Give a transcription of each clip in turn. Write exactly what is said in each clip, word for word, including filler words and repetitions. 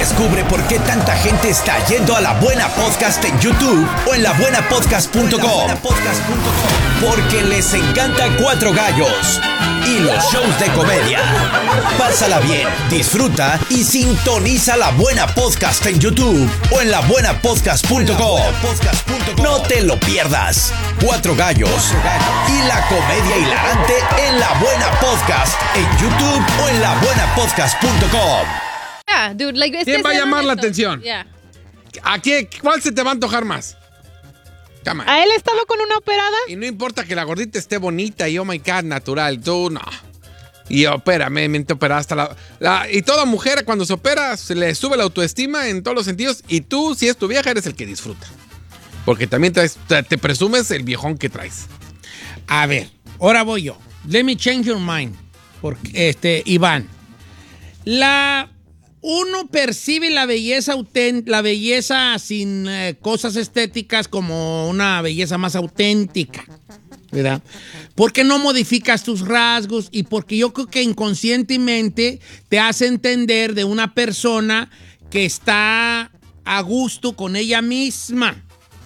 Descubre por qué tanta gente está yendo a La Buena Podcast en YouTube o en la buena podcast punto com. Porque les encanta Cuatro Gallos y los shows de comedia. Pásala bien, disfruta y sintoniza La Buena Podcast en YouTube o en la buena podcast punto com. No te lo pierdas. Cuatro Gallos y la comedia hilarante en La Buena Podcast en YouTube o en la buena podcast punto com. Yeah, dude, like, ¿Quién va a llamar la atención? Yeah. ¿A qué? ¿Cuál se te va a antojar más? Cama. ¿A él estaba con una operada? Y no importa que la gordita esté bonita y oh my God, natural. Tú no. Y opérame, me opera hasta la, la... Y toda mujer cuando se opera se le sube la autoestima en todos los sentidos. Y tú, si es tu vieja, eres el que disfruta. Porque también traes, te, te presumes el viejón que traes. A ver, ahora voy yo. Let me change your mind. Porque, este, Iván. La... Uno percibe la belleza auténtica, la belleza sin eh, cosas estéticas como una belleza más auténtica, ¿verdad? Porque no modificas tus rasgos y porque yo creo que inconscientemente te hace entender de una persona que está a gusto con ella misma.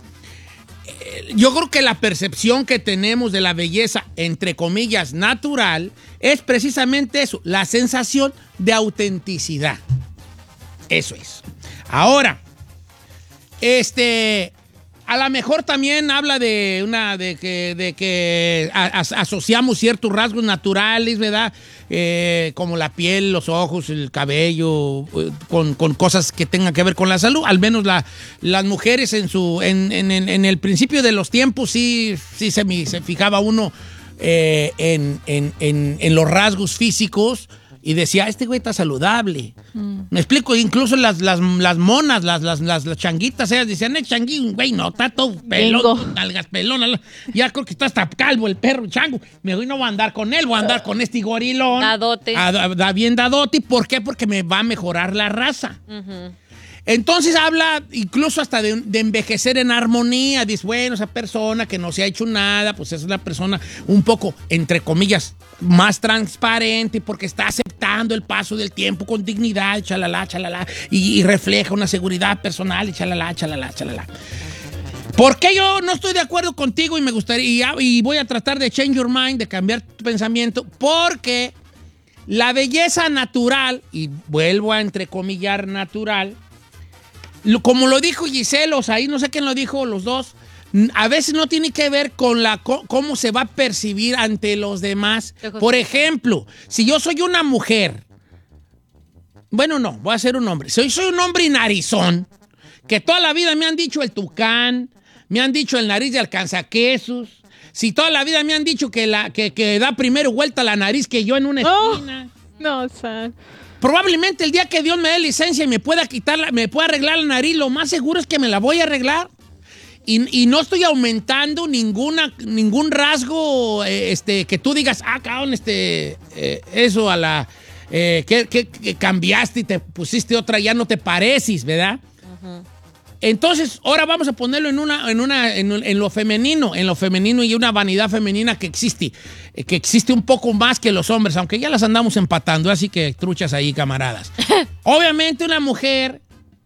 Yo creo que la percepción que tenemos de la belleza, entre comillas, natural, es precisamente eso, la sensación de autenticidad. Eso es. Ahora, este, a lo mejor también habla de una, de que, de que a, a, asociamos ciertos rasgos naturales, ¿verdad? Eh, como la piel, los ojos, el cabello, eh, con, con cosas que tengan que ver con la salud. Al menos la, las mujeres en su, en, en, en el principio de los tiempos sí, sí se, se fijaba uno eh, en, en, en, en los rasgos físicos. Y decía, este güey está saludable. Mm. Me explico, incluso las, las, las monas, las, las, las, las changuitas, ellas decían, eh, changuín, güey, no, está todo pelón, nalgas pelonas. Ya creo que está hasta calvo el perro, chango. Me voy, no voy a andar con él, voy a andar con este gorilón. Dadote. A, a, a, bien dadote. ¿Por qué? Porque me va a mejorar la raza. Uh-huh. Entonces habla incluso hasta de, de envejecer en armonía. Dice, bueno, esa persona que no se ha hecho nada, pues es una persona un poco, entre comillas, más transparente porque está aceptando el paso del tiempo con dignidad, chalala, chalala, y, y refleja una seguridad personal, y chalala, chalala, chalala. ¿Por qué yo no estoy de acuerdo contigo y me gustaría, y, y voy a tratar de change your mind, de cambiar tu pensamiento? Porque la belleza natural, y vuelvo a entrecomillar natural, como lo dijo Giselle, o sea, ahí no sé quién lo dijo, los dos, a veces no tiene que ver con la cómo se va a percibir ante los demás. Por ejemplo, si yo soy una mujer, bueno, no, voy a ser un hombre. Si soy un hombre narizón, que toda la vida me han dicho el tucán, me han dicho el nariz de alcanzaquesos, si toda la vida me han dicho que, la, que, que da primero vuelta la nariz que yo en una esquina. Oh, no, Sam. Probablemente el día que Dios me dé licencia y me pueda quitar, la, me pueda arreglar la nariz, lo más seguro es que me la voy a arreglar. Y, y no estoy aumentando ninguna, ningún rasgo eh, este, que tú digas, ah, cabrón, este, eh, eso a la... Eh, que, que, que cambiaste y te pusiste otra, ya no te pareces, ¿verdad? Uh-huh. Entonces, ahora vamos a ponerlo en una, en una, en, en lo femenino, en lo femenino y una vanidad femenina que existe, que existe un poco más que los hombres, aunque ya las andamos empatando, así que truchas ahí, camaradas. Obviamente una mujer,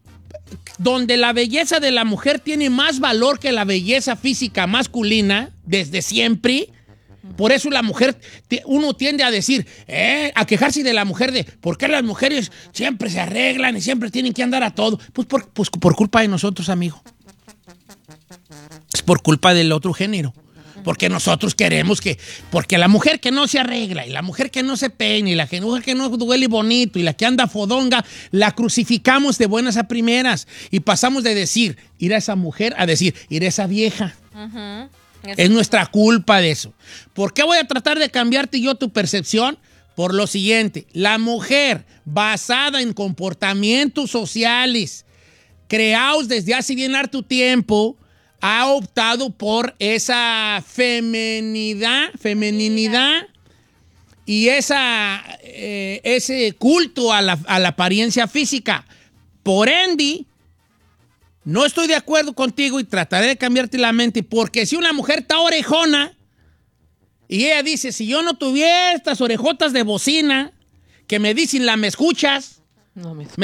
donde la belleza de la mujer tiene más valor que la belleza física masculina, desde siempre. Por eso la mujer, uno tiende a decir, eh, a quejarse de la mujer de, ¿por qué las mujeres siempre se arreglan y siempre tienen que andar a todo? Pues por, pues por culpa de nosotros, amigo. Es por culpa del otro género. Porque nosotros queremos que, porque la mujer que no se arregla y la mujer que no se peina y la mujer que no duele bonito y la que anda fodonga, la crucificamos de buenas a primeras y pasamos de decir, ir a esa mujer a decir, ir a esa vieja. Uh-huh. Es nuestra culpa de eso. ¿Por qué voy a tratar de cambiarte yo tu percepción? Por lo siguiente, la mujer basada en comportamientos sociales creados desde hace bien harto tiempo ha optado por esa feminidad, femeninidad y esa, eh, ese culto a la, a la apariencia física. Por ende, no estoy de acuerdo contigo y trataré de cambiarte la mente, porque si una mujer está orejona y ella dice, si yo no tuviera estas orejotas de bocina que me dicen la me escuchas, no me